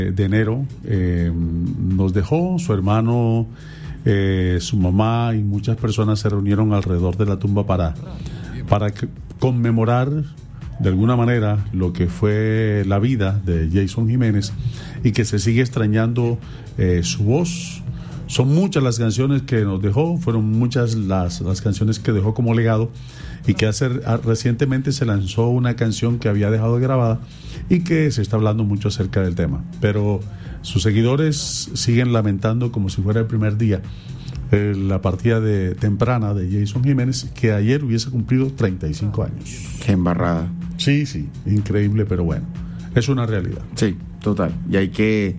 de enero nos dejó. Su hermano, su mamá y muchas personas se reunieron alrededor de la tumba para conmemorar de alguna manera lo que fue la vida de Jason Jiménez, y que se sigue extrañando su voz. Son muchas las canciones que nos dejó, fueron muchas las canciones que dejó como legado, y que recientemente se lanzó una canción que había dejado grabada y que se está hablando mucho acerca del tema. Pero sus seguidores siguen lamentando como si fuera el primer día la partida temprana de Jason Jiménez, que ayer hubiese cumplido 35 años. Qué embarrada. Sí, increíble, pero bueno, es una realidad. Sí, total, y hay que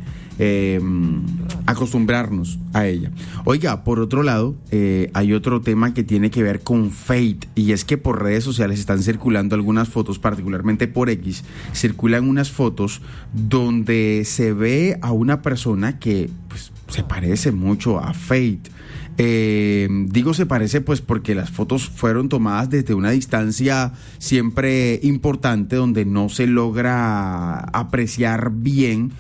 acostumbrarnos a ella. Oiga, por otro lado, hay otro tema que tiene que ver con Fate, y es que por redes sociales están circulando algunas fotos, particularmente por X, circulan unas fotos donde se ve a una persona que pues, se parece mucho a Fate. Digo se parece pues porque las fotos fueron tomadas desde una distancia siempre importante, donde no se logra apreciar bien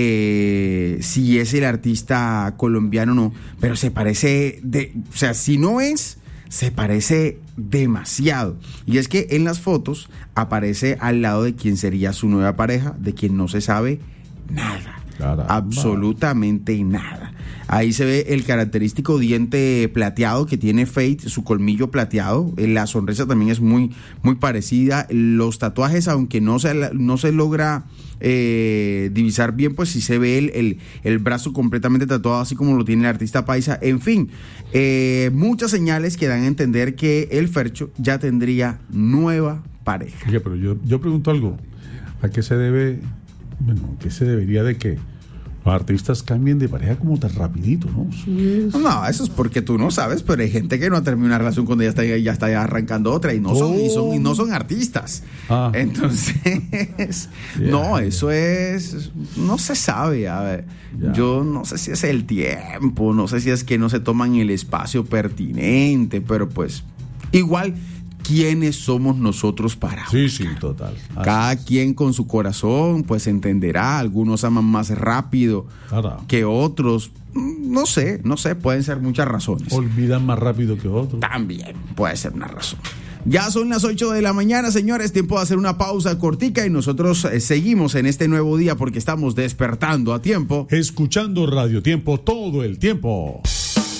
si es el artista colombiano o no, pero se parece o sea, si no es, se parece demasiado. Y es que en las fotos aparece al lado de quien sería su nueva pareja, de quien no se sabe nada. Caramba. Absolutamente nada. Ahí se ve el característico diente plateado que tiene Fate, su colmillo plateado. La sonrisa también es muy, muy parecida. Los tatuajes, aunque no se logra divisar bien, pues sí se ve el brazo completamente tatuado, así como lo tiene el artista paisa. En fin, muchas señales que dan a entender que el Fercho ya tendría nueva pareja. Oye, pero yo pregunto algo. ¿A qué se debe? Bueno, ¿qué se debería de que los artistas cambien de pareja como tan rapidito, ¿no? No, eso es porque tú no sabes, pero hay gente que no ha terminado una relación cuando ya está arrancando otra, y no son artistas. Entonces, no, eso es, no se sabe. A ver, yo no sé si es el tiempo, no sé si es que no se toman el espacio pertinente, pero pues igual, ¿quiénes somos nosotros para juzgar? Sí, total. Cada quien con su corazón pues entenderá. Algunos aman más rápido que otros. No sé, pueden ser muchas razones. Olvidan más rápido que otros. También puede ser una razón. Ya son las 8 de la mañana, señores, tiempo de hacer una pausa cortica, y nosotros seguimos en este nuevo día porque estamos despertando a tiempo. Escuchando Radio Tiempo todo el tiempo.